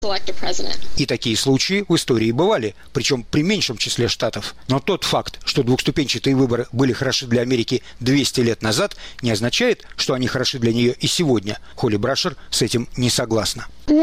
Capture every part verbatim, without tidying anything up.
И такие случаи в истории бывали, причем при меньшем числе штатов. Но тот факт, что двухступенчатые выборы были хороши для Америки двести лет назад, не означает, что они хороши для нее и сегодня. Холли Брашер с этим не согласна. С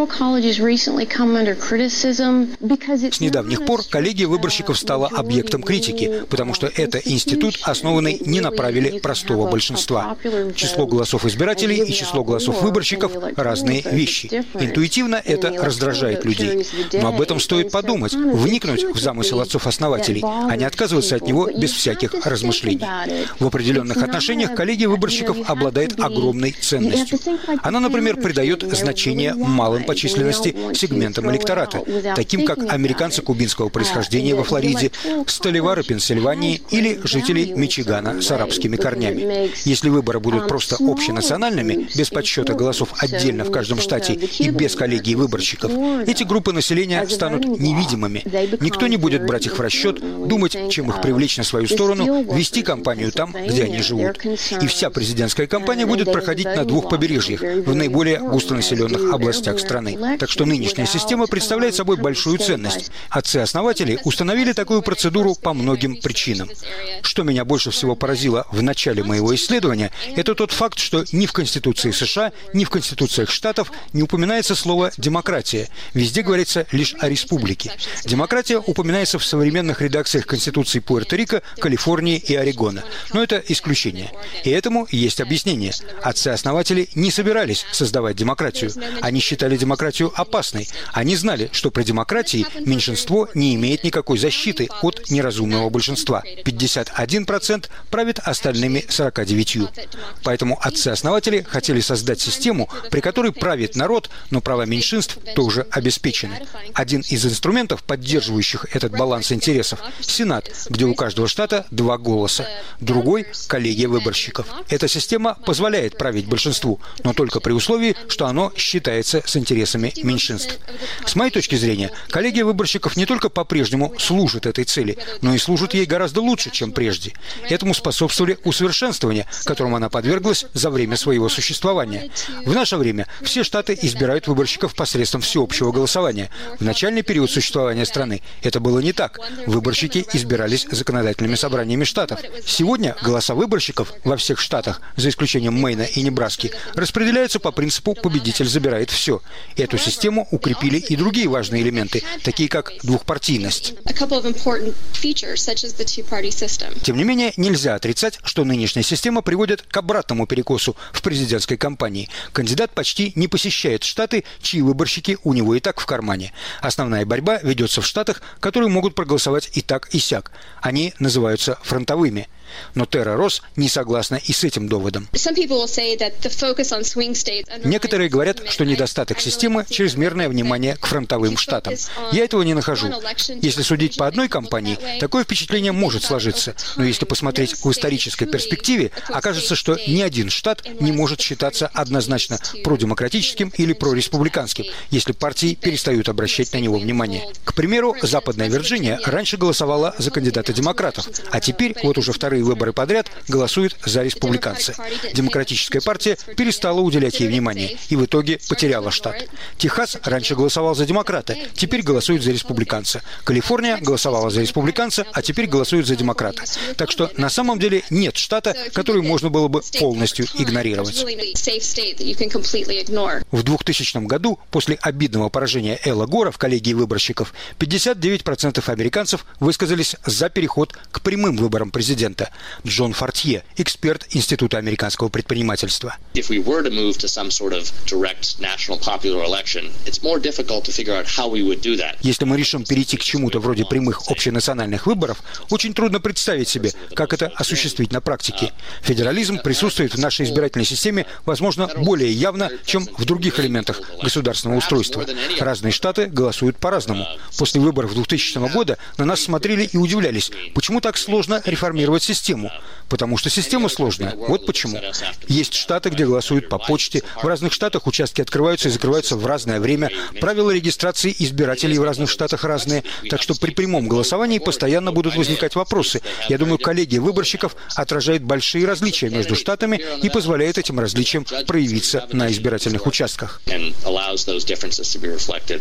недавних пор коллегия выборщиков стала объектом критики, потому что это институт, основанный не на правиле простого большинства. Число голосов избирателей и число голосов выборщиков – разные вещи. Интуитивно это раздражает людей. Но об этом стоит подумать, вникнуть в замысел отцов-основателей, а не отказываться от него без всяких размышлений. В определенных отношениях коллегия выборщиков обладает огромной ценностью. Она, например, придает значение малым по численности сегментам электората, таким как американцы кубинского происхождения во Флориде, сталевары Пенсильвании или жители Мичигана с арабскими корнями. Если выборы будут просто общенациональными, без подсчета голосов отдельно в каждом штате и без коллегии выборщиков, эти группы населения станут невидимыми. Никто не будет брать их в расчет, думать, чем их привлечь на свою сторону, вести кампанию там, где они живут. И вся президентская кампания будет проходить на двух побережьях, в наиболее густонаселенных областях страны. Так что нынешняя система представляет собой большую ценность. Отцы-основатели установили такую процедуру по многим причинам. Что меня больше всего поразило в начале моего исследования, это тот факт, что ни в Конституции США, ни в Конституциях штатов не упоминается слово «демократия». Везде говорится лишь о республике. Демократия упоминается в современных редакциях Конституций Пуэрто-Рико, Калифорнии и Орегона. Но это исключение. И этому есть объяснение. Отцы-основатели не собирались создавать демократию. Они считали демократию опасной. Они знали, что при демократии меньшинство не имеет никакой защиты от неразумного большинства. пятьдесят один процент правит остальными сорок девять. Поэтому отцы-основатели хотели создать систему, при которой правит народ, но права меньшинств тоже обеспечены. Один из инструментов, поддерживающих этот баланс интересов – Сенат, где у каждого штата два голоса. Другой – коллегия выборщиков. Эта система позволяет править большинству, но только при условии, что оно считается с интересами меньшинств. С моей точки зрения, коллегия выборщиков не только по-прежнему служит этой цели, но и служит ей гораздо лучше, чем прежде. Этому способствовали усовершенствования, которым она подверглась за время своего существования. В наше время все штаты избирают выборщиков посредством всеобщего голосования. В начальный период существования страны это было не так. Выборщики избирались законодательными собраниями штатов. Сегодня голоса выборщиков во всех штатах, за исключением Мэйна и Небраски, распределяются по принципу «победитель забирает все». Эту систему укрепили и другие важные элементы, такие как двухпартийность. Тем не менее, нельзя отрицать, что нынешняя система приводит к обратному перекосу в президентской кампании. Кандидат почти не посещает штаты, чьи выборщики у него и так в кармане. Основная борьба ведется в штатах, которые могут проголосовать и так, и сяк. Они называются фронтовыми. Но Тера Росс не согласна и с этим доводом. Некоторые говорят, что недостаток системы – чрезмерное внимание к фронтовым штатам. Я этого не нахожу. Если судить по одной кампании, такое впечатление может сложиться. Но если посмотреть в исторической перспективе, окажется, что ни один штат не может считаться однозначно продемократическим или прореспубликанским, если партии перестают обращать на него внимание. К примеру, Западная Вирджиния раньше голосовала за кандидата демократов, а теперь, вот уже вторые выборы подряд, голосуют за республиканцы. Демократическая партия перестала уделять ей внимание и в итоге потеряла штат. Техас раньше голосовал за демократа, теперь голосует за республиканца. Калифорния голосовала за республиканца, а теперь голосует за демократа. Так что на самом деле нет штата, который можно было бы полностью игнорировать. В двухтысячном году, после обидного поражения Эла Гора в коллегии выборщиков, пятьдесят девять процентов американцев высказались за переход к прямым выборам президента. Джон Фортье, эксперт Института американского предпринимательства. Если мы решим перейти к чему-то вроде прямых общенациональных выборов, очень трудно представить себе, как это осуществить на практике. Федерализм присутствует в нашей избирательной системе, возможно, более явно, чем в других элементах государственного устройства. Разные штаты голосуют по-разному. После выборов двухтысячного года на нас смотрели и удивлялись, почему так сложно реформировать систему. Потому что система сложная. Вот почему. Есть штаты, где голосуют по почте. В разных штатах участки открывают открываются и закрываются в разное время. Правила регистрации избирателей в разных штатах разные. Так что при прямом голосовании постоянно будут возникать вопросы. Я думаю, коллегия выборщиков отражает большие различия между штатами и позволяет этим различиям проявиться на избирательных участках.